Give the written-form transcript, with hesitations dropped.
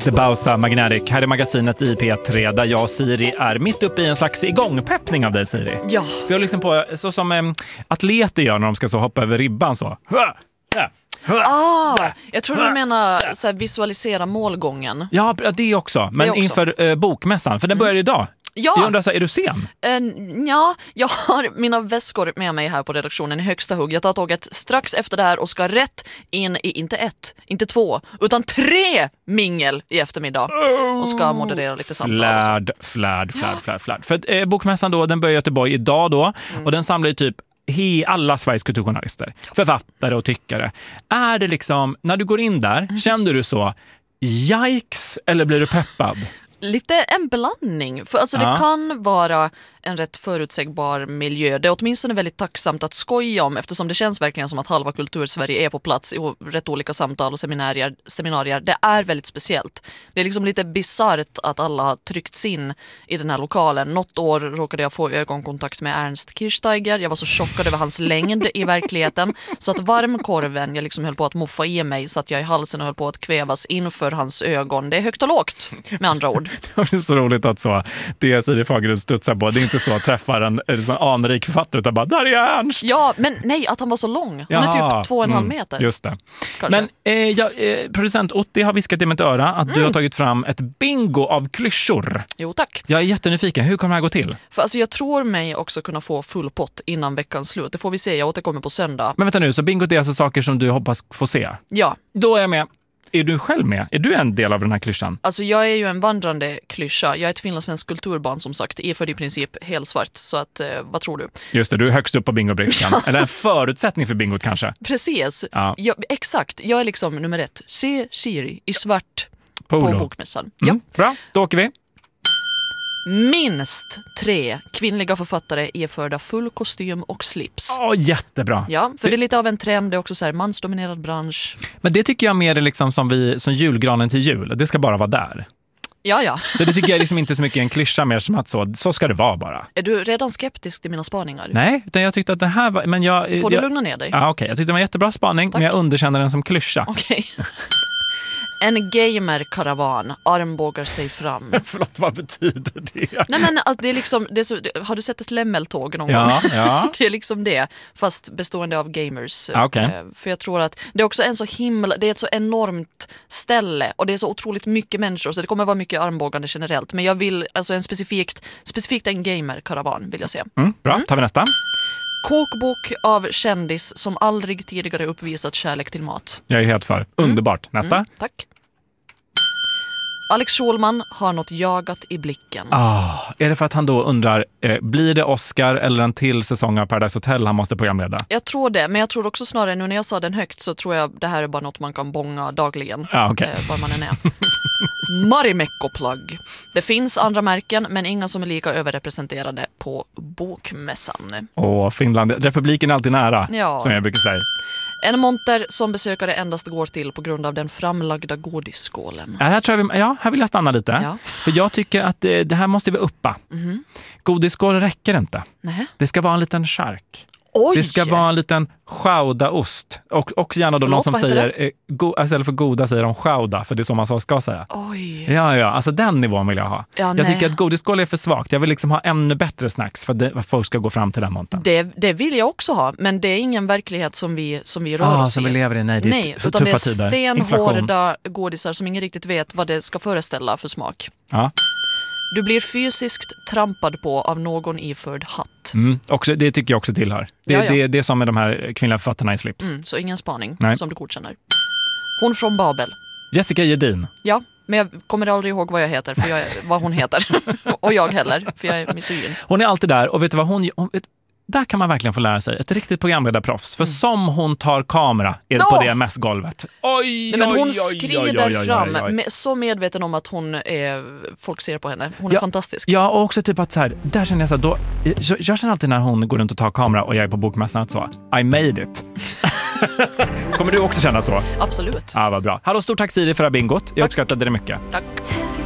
The Bausa Magnetic. Här är magasinet i P3 där jag och Siri är mitt uppe i en slags igångpeppning av dig, Siri. Ja. Vi har liksom på, så som atleter gör när de ska så hoppa över ribban så. Jag tror du menar så här, visualisera målgången. Ja, det också. Men det också. inför bokmässan, för den börjar idag. Ja. Jag undrar så här, är du sen? Ja, jag har mina väskor med mig här på redaktionen i högsta hugg. Jag tar tåget strax efter det här och ska rätt in i inte 1, inte 2, utan 3 mingel i eftermiddag. Och ska moderera lite samtal. Flärd. För bokmässan då, den börjar i Göteborg idag då. Och den samlar ju typ alla Sveriges kulturjournalister, författare och tyckare. Är det liksom, när du går in där, känner du så, yikes, eller blir du peppad? Lite en blandning. För alltså det kan vara en rätt förutsägbar miljö. Det är åtminstone väldigt tacksamt att skoja om, eftersom det känns verkligen som att halva Kultursverige är på plats i rätt olika samtal och seminarier. Det är väldigt speciellt. Det är liksom lite bizarrt att alla har tryckts in i den här lokalen. Något år råkade jag få ögonkontakt med Ernst Kirchsteiger. Jag var så chockad över hans längd i verkligheten. Så att varmkorven jag liksom höll på att muffa i mig, så att jag i halsen och höll på att kvävas inför hans ögon. Det är högt och lågt, med andra ord. Det är så roligt att så det Siri Fagerlund studsar på. Det är inte så att träffa en anrik författare utan bara, där är Ernst. Ja, men nej, att han var så lång. Han är typ 2,5 meter. Just det. Kanske. Men producent Otti har viskat i mitt öra att du har tagit fram ett bingo av klyschor. Jo, tack. Jag är jättenyfiken. Hur kommer det här gå till? För alltså, jag tror mig också kunna få full pott innan veckans slut. Det får vi se. Jag återkommer på söndag. Men vänta nu, så bingot är alltså saker som du hoppas få se? Ja. Då är jag med. Är du själv med? Är du en del av den här klyschan? Alltså jag är ju en vandrande klyscha. Jag är ett finlandssvensk kulturbarn som sagt. Är för i princip helt svart. Så att, vad tror du? Just det, du är högst upp på bingobrickan. Eller en förutsättning för bingot kanske. Precis. Ja. Exakt. Jag är liksom nummer 1. Se Siri i svart på bokmässan. Bra, då åker vi. Minst 3 kvinnliga författare iförda full kostym och slips. Jättebra. Ja, för det är lite av en trend. Det är också så här mansdominerad bransch. Men det tycker jag mer är liksom som julgranen till jul. Det ska bara vara där. Ja. Så det tycker jag liksom inte så mycket en klyscha, mer som att så ska det vara bara. Är du redan skeptisk till mina spaningar? Nej, utan jag tyckte att det här var... Men Får du lugna ner dig? Ja, okej. Jag tyckte det var en jättebra spaning. Tack. Men jag underkänner den som klyscha. Okej. En gamer-karavan armbågar sig fram. Förlåt, vad betyder det? Nej, men alltså, det är liksom, har du sett ett lämmeltåg någon gång? Ja. Det är liksom det, fast bestående av gamers. Okay. För jag tror att det är också det är ett så enormt ställe och det är så otroligt mycket människor, så det kommer vara mycket armbågande generellt. Men jag vill, alltså specifikt en gamer-karavan vill jag se. Bra, tar vi nästa. Kokbok av kändis som aldrig tidigare uppvisat kärlek till mat. Jag är helt för. Underbart. Nästa. Tack. Alex Schulman har något jagat i blicken. Är det för att han då undrar, blir det Oscar eller en till säsong av Paradise Hotel han måste programleda? Jag tror det, men jag tror också snarare, nu när jag sa den högt så tror jag det här är bara något man kan bonga dagligen. Okay. Var man än är. Marimekko-plagg. Det finns andra märken, men inga som är lika överrepresenterade på bokmässan. Finland, republiken är alltid nära, som jag brukar säga. En monter som besökare endast går till på grund av den framlagda godisskålen. Här vill jag stanna lite. Ja. För jag tycker att det här måste vi uppa. Godisskål räcker inte. Nähä. Det ska vara en liten chark. Oj! Det ska vara en liten chaudaost. Och gärna då någon som säger, istället för goda säger de chauda, för det är så man ska säga. Oj. Ja, alltså den nivån vill jag ha. Jag tycker att godisskål är för svagt. Jag vill liksom ha ännu bättre snacks för att folk ska gå fram till den monten. Det vill jag också ha, men det är ingen verklighet som vi rör oss som vi lever i. Nej, utan det är tider. stenhårda godisar som ingen riktigt vet vad det ska föreställa för smak. Ja. Du blir fysiskt trampad på av någon iförd hatt. Det tycker jag också tillhör. Det är som med de här kvinnliga författarna i slips. Så ingen spaning som du godkänner. Hon från Babel. Jessica Jedin. Ja, men jag kommer aldrig ihåg vad jag heter, vad hon heter. Och jag heller, för jag är misogyn. Hon är alltid där, och vet du vad hon där kan man verkligen få lära sig ett riktigt programledarproffs. För som hon tar kamera på det mässgolvet. Hon skrider fram så medveten om att folk ser på henne. Hon är fantastisk. Ja, och också typ att så här, där känner jag så här, jag känner alltid när hon går runt och tar kamera och jag är på bokmässan att så, I made it. Kommer du också känna så? Absolut. Ja, vad bra. Hallå, stort tack Siri för det här bingot. Jag uppskattade det mycket. Tack.